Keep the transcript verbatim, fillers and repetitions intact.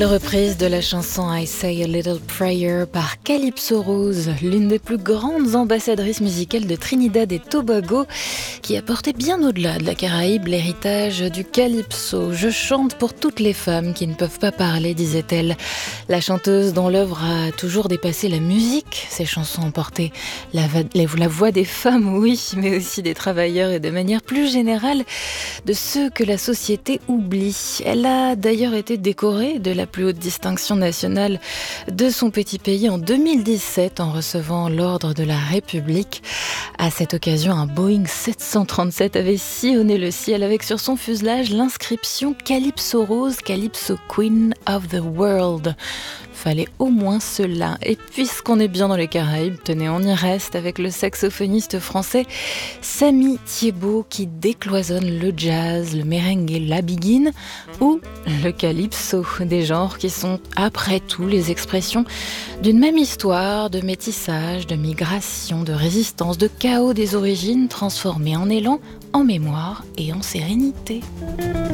Reprise de la chanson I Say a Little Prayer par Calypso Rose, l'une des plus grandes ambassadrices musicales de Trinidad et Tobago, qui a porté bien au-delà de la Caraïbe l'héritage du calypso. Je chante pour toutes les femmes qui ne peuvent pas parler, disait-elle. La chanteuse dont l'œuvre a toujours dépassé la musique, ses chansons ont porté la, va- la voix des femmes, oui, mais aussi des travailleurs et de manière plus générale de ceux que la société oublie. Elle a d'ailleurs été décorée de la plus haute distinction nationale de son petit pays en deux mille dix-sept en recevant l'ordre de la République. À cette occasion, un Boeing sept cent trente-sept avait sillonné le ciel avec sur son fuselage l'inscription Calypso Rose, Calypso Queen of the World. Fallait au moins cela. Et puisqu'on est bien dans les Caraïbes, tenez, on y reste avec le saxophoniste français Samy Thiebaud qui décloisonne le jazz, le merengue, la biguine ou le calypso, des genres qui sont après tout les expressions d'une même histoire de métissage, de migration, de résistance, de chaos des origines transformées en élan, en mémoire et en sérénité.